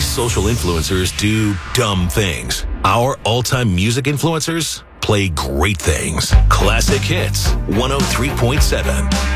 social influencers do dumb things. Our all-time music influencers play great things. Classic Hits 103.7.